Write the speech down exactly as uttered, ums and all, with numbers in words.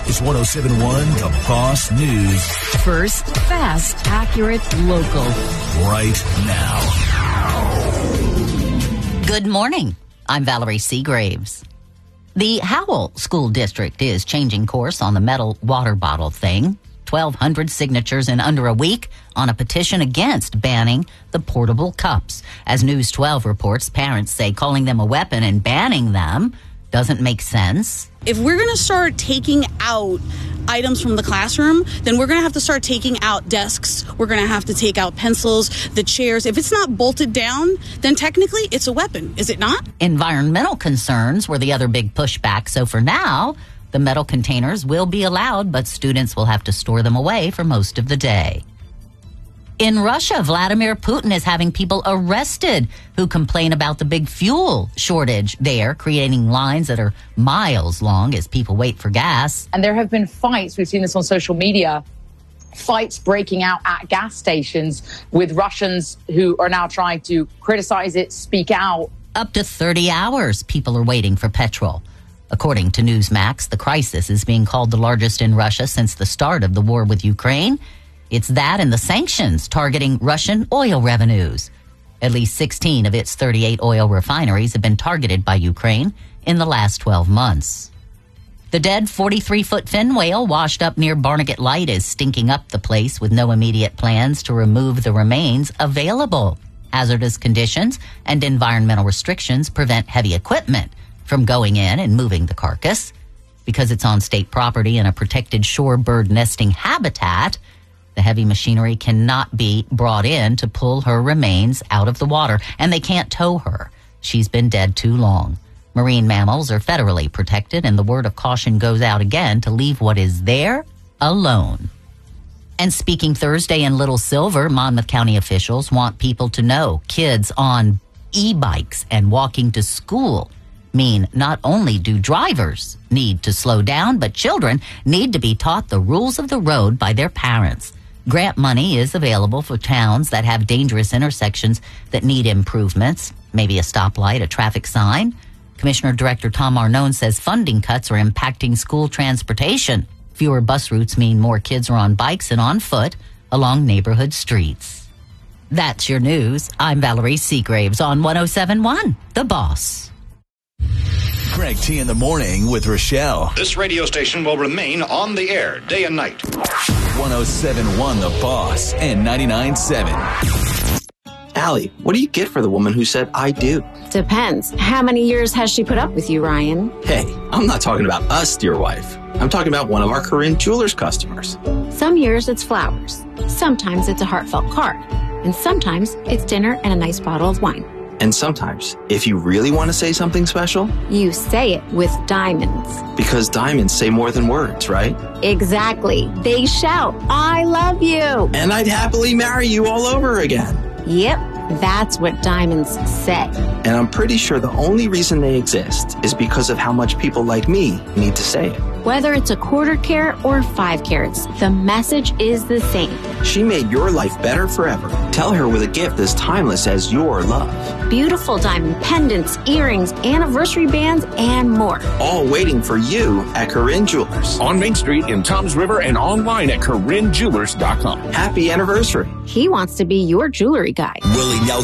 is one oh seven point one The Boss News. First, fast, accurate, local. Right now. Good morning. I'm Valerie Seagraves. The Howell School District is changing course on the metal water bottle thing. twelve hundred signatures in under a week on a petition against banning the portable cups. As News twelve reports, parents say calling them a weapon and banning them doesn't make sense. If we're going to start taking out items from the classroom, then we're going to have to start taking out desks. We're going to have to take out pencils, the chairs. If it's not bolted down, then technically it's a weapon, is it not? Environmental concerns were the other big pushback. So for now, the metal containers will be allowed, but students will have to store them away for most of the day. In Russia, Vladimir Putin is having people arrested who complain about the big fuel shortage there, creating lines that are miles long as people wait for gas. And there have been fights, we've seen this on social media, fights breaking out at gas stations with Russians who are now trying to criticize it, speak out. Up to thirty hours people are waiting for petrol. According to Newsmax, the crisis is being called the largest in Russia since the start of the war with Ukraine. It's that and the sanctions targeting Russian oil revenues. At least sixteen of its thirty-eight oil refineries have been targeted by Ukraine in the last twelve months. The dead forty-three-foot fin whale washed up near Barnegat Light is stinking up the place with no immediate plans to remove the remains available. Hazardous conditions and environmental restrictions prevent heavy equipment from going in and moving the carcass. Because it's on state property in a protected shorebird nesting habitat, the heavy machinery cannot be brought in to pull her remains out of the water, and they can't tow her. She's been dead too long. Marine mammals are federally protected, and the word of caution goes out again to leave what is there alone. And speaking Thursday in Little Silver, Monmouth County officials want people to know kids on e-bikes and walking to school mean not only do drivers need to slow down, but children need to be taught the rules of the road by their parents. Grant money is available for towns that have dangerous intersections that need improvements, maybe a stoplight, a traffic sign. Commissioner Director Tom Arnone says funding cuts are impacting school transportation. Fewer bus routes mean more kids are on bikes and on foot along neighborhood streets. That's your news. I'm Valerie Seagraves on one oh seven point one The Boss. Greg T in the morning with Rochelle. This radio station will remain on the air day and night. one oh seven point one The Boss and ninety-nine point seven. Allie, what do you get for the woman who said, I do? Depends. How many years has she put up with you, Ryan? Hey, I'm not talking about us, dear wife. I'm talking about one of our Corinne Jewelers customers. Some years it's flowers. Sometimes it's a heartfelt card. And sometimes it's dinner and a nice bottle of wine. And sometimes, if you really want to say something special, you say it with diamonds. Because diamonds say more than words, right? Exactly. They shout, I love you. And I'd happily marry you all over again. Yep, that's what diamonds say. And I'm pretty sure the only reason they exist is because of how much people like me need to say it. Whether it's a quarter carat or five carats, the message is the same. She made your life better forever. Tell her with a gift as timeless as your love. Beautiful diamond pendants, earrings, anniversary bands, and more. All waiting for you at Corinne Jewelers. On Main Street in Toms River and online at Corinne Jewelers dot com. Happy anniversary. He wants to be your jewelry guy. Willie Nelson.